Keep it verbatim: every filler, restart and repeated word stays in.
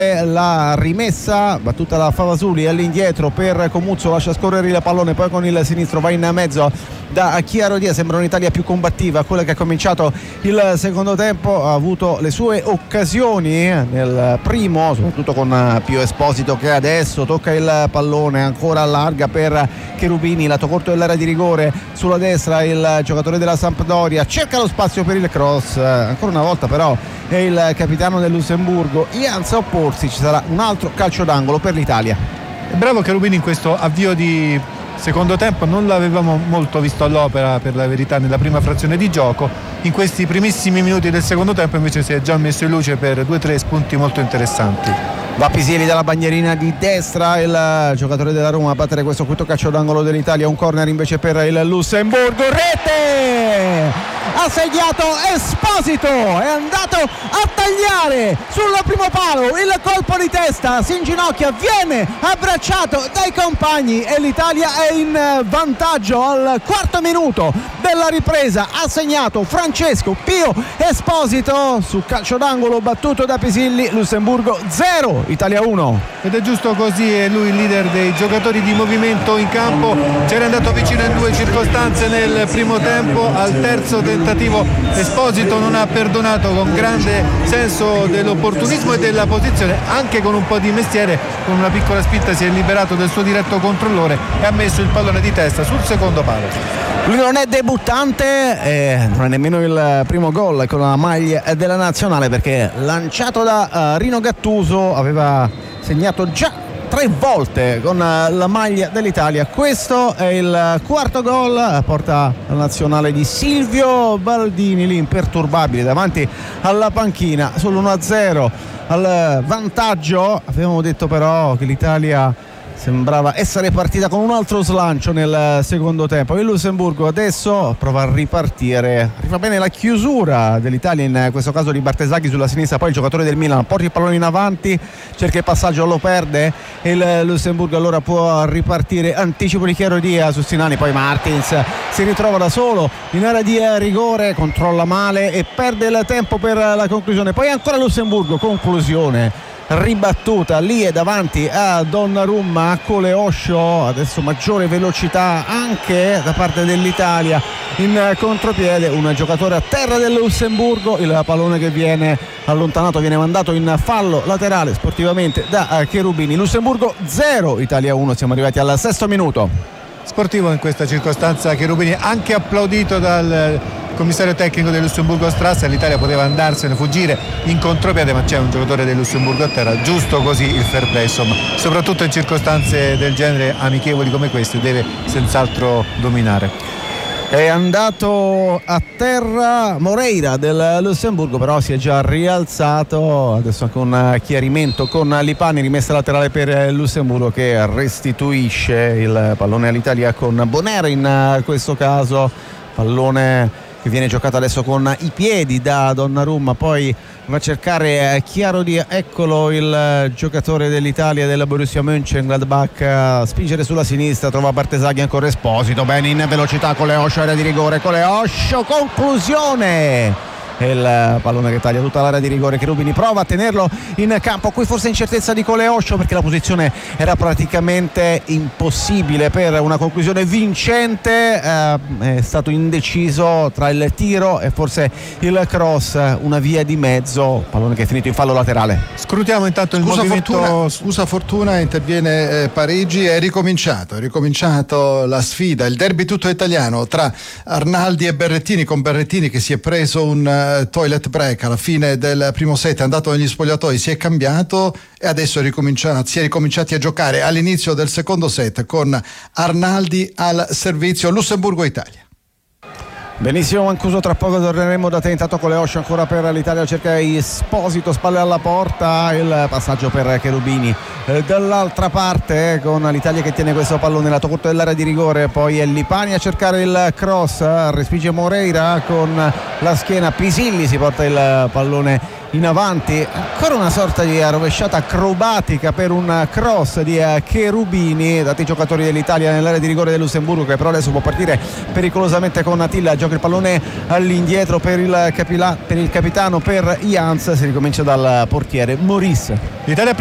La rimessa battuta da Favasuli all'indietro per Comuzzo, lascia scorrere il pallone, poi con il sinistro va in mezzo da Chiarodia. Sembra un'Italia più combattiva, quella che ha cominciato il secondo tempo, ha avuto le sue occasioni nel primo, soprattutto con Pio Esposito che adesso tocca il pallone, ancora larga per Cherubini, lato corto dell'area di rigore, sulla destra il giocatore della Sampdoria cerca lo spazio per il cross, ancora una volta però è il capitano del Lussemburgo Jans a opporsi, ci sarà un altro calcio d'angolo per l'Italia. Bravo Cherubini in questo avvio di secondo tempo, non l'avevamo molto visto all'opera per la verità nella prima frazione di gioco, in questi primissimi minuti del secondo tempo invece si è già messo in luce per due o tre spunti molto interessanti. Va Pisilli dalla bandierina di destra, il giocatore della Roma a battere questo quinto calcio d'angolo dell'Italia, un corner invece per il Lussemburgo, rete! Ha segnato Esposito, è andato a tagliare sul primo palo, il colpo di testa, si inginocchia, viene abbracciato dai compagni e l'Italia è in vantaggio al quarto minuto della ripresa. Ha segnato Francesco Pio Esposito su calcio d'angolo battuto da Pisilli. Lussemburgo zero, Italia uno. Ed è giusto così, è lui il leader dei giocatori di movimento in campo, c'era andato vicino in due circostanze nel primo tempo, al terzo tentativo Esposito non ha perdonato, con grande senso dell'opportunismo e della posizione, anche con un po' di mestiere, con una piccola spinta si è liberato del suo diretto controllore e ha messo il pallone di testa sul secondo palo. Lui non è debuttante, eh, non è nemmeno il primo gol con la maglia della nazionale, perché lanciato da uh, Rino Gattuso aveva segnato già tre volte con la maglia dell'Italia. Questo è il quarto gol, porta la nazionale di Silvio Baldini, lì imperturbabile davanti alla panchina, sull'uno a zero al vantaggio. Avevamo detto però che l'Italia sembrava essere partita con un altro slancio nel secondo tempo. Il Lussemburgo adesso prova a ripartire, arriva bene la chiusura dell'Italia, in questo caso di Bartesaghi sulla sinistra, poi il giocatore del Milan porta il pallone in avanti, cerca il passaggio, lo perde e il Lussemburgo allora può ripartire. Anticipo di Chiarodia su Sinani, poi Martins si ritrova da solo in area di rigore, controlla male e perde il tempo per la conclusione. Poi ancora Lussemburgo, conclusione ribattuta lì e davanti a Donnarumma, a Coleoscio, adesso maggiore velocità anche da parte dell'Italia in contropiede, un giocatore a terra del Lussemburgo, il pallone che viene allontanato, viene mandato in fallo laterale sportivamente da Cherubini. Lussemburgo zero, Italia uno, siamo arrivati al sesto minuto. Sportivo in questa circostanza Cherubini, anche applaudito dal commissario tecnico del Lussemburgo Strasser. L'Italia poteva andarsene, fuggire in contropiede, ma c'è un giocatore del Lussemburgo a terra, giusto così il fair play, insomma, soprattutto in circostanze del genere amichevoli come queste deve senz'altro dominare. È andato a terra Moreira del Lussemburgo, però si è già rialzato, adesso anche un chiarimento con Lipani, rimessa laterale per il Lussemburgo che restituisce il pallone all'Italia con Bonera in questo caso, pallone che viene giocato adesso con i piedi da Donnarumma, poi va a cercare Chiarodia, eccolo il giocatore dell'Italia del Borussia Mönchengladbach a spingere sulla sinistra, trova Bartesaghi, ancora Esposito, bene in velocità con Coleoscio, area di rigore, Coleoscio, conclusione! Il pallone che taglia tutta l'area di rigore. Cherubini prova a tenerlo in campo, qui forse incertezza di Coleoscio perché la posizione era praticamente impossibile per una conclusione vincente, eh, è stato indeciso tra il tiro e forse il cross, una via di mezzo, pallone che è finito in fallo laterale. Scrutiamo intanto il scusa movimento. Fortuna, scusa Fortuna, interviene eh, Parigi, è ricominciato, è ricominciato la sfida, il derby tutto italiano tra Arnaldi e Berrettini, con Berrettini che si è preso un toilet break alla fine del primo set, è andato negli spogliatoi, si è cambiato e adesso è ricominciato, si è ricominciati a giocare all'inizio del secondo set con Arnaldi al servizio. Lussemburgo-Italia. Benissimo Mancuso, tra poco torneremo da te. Intanto Coleoscio ancora per l'Italia, cerca Esposito, spalle alla porta, il passaggio per Cherubini eh, dall'altra parte, eh, con l'Italia che tiene questo pallone lato corto dell'area di rigore, poi è Lipani a cercare il cross, respinge Moreira con la schiena, Pisilli si porta il pallone in avanti, ancora una sorta di rovesciata acrobatica per un cross di Cherubini, dati i giocatori dell'Italia nell'area di rigore del Lussemburgo, che però adesso può partire pericolosamente con Attila, gioca il pallone all'indietro per il, capila, per il capitano, per Jans, si ricomincia dal portiere Maurice. L'Italia